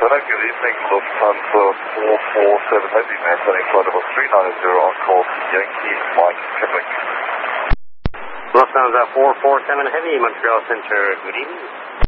Hello, good evening, Lufthansa 447 Heavy, maintaining flight level 390 on course Yankee Mike Quebec. Lufthansa 447 Heavy, Montreal Center, good evening.